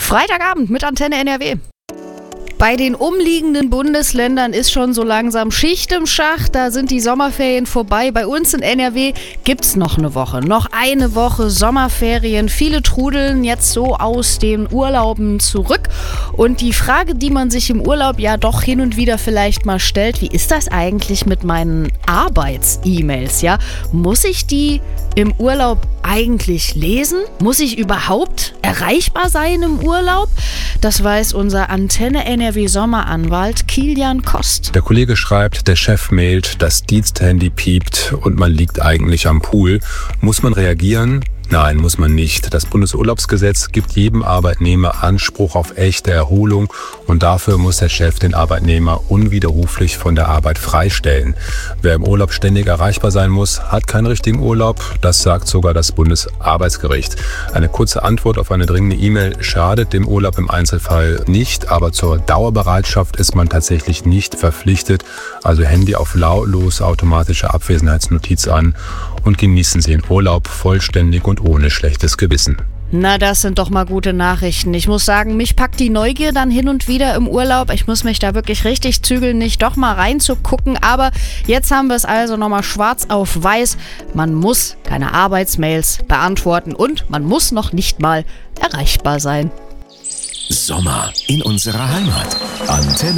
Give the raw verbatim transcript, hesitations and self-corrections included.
Freitagabend mit Antenne N R W. Bei den umliegenden Bundesländern ist schon so langsam Schicht im Schacht. Da sind die Sommerferien vorbei. Bei uns in N R W gibt's noch eine Woche. Noch eine Woche Sommerferien. Viele trudeln jetzt so aus den Urlauben zurück. Und die Frage, die man sich im Urlaub ja doch hin und wieder vielleicht mal stellt, wie ist das eigentlich mit meinen Arbeits-E-Mails? Ja? Muss ich die im Urlaub eigentlich lesen? Muss ich überhaupt erreichbar sein im Urlaub? Das weiß unser Antenne N R W Sommeranwalt Kilian Kost. Der Kollege schreibt, der Chef mailt, das Diensthandy piept und man liegt eigentlich am Pool. Muss man reagieren? Nein, muss man nicht. Das Bundesurlaubsgesetz gibt jedem Arbeitnehmer Anspruch auf echte Erholung und dafür muss der Chef den Arbeitnehmer unwiderruflich von der Arbeit freistellen. Wer im Urlaub ständig erreichbar sein muss, hat keinen richtigen Urlaub. Das sagt sogar das Bundesarbeitsgericht. Eine kurze Antwort auf eine dringende E-Mail schadet dem Urlaub im Einzelfall nicht, aber zur Dauerbereitschaft ist man tatsächlich nicht verpflichtet. Also Handy auf lautlos, automatische Abwesenheitsnotiz an und genießen Sie den Urlaub vollständig und ohne schlechtes Gewissen. Na, das sind doch mal gute Nachrichten. Ich muss sagen, mich packt die Neugier dann hin und wieder im Urlaub. Ich muss mich da wirklich richtig zügeln, nicht doch mal reinzugucken. Aber jetzt haben wir es also nochmal schwarz auf weiß. Man muss keine Arbeitsmails beantworten und man muss noch nicht mal erreichbar sein. Sommer in unserer Heimat. Antenne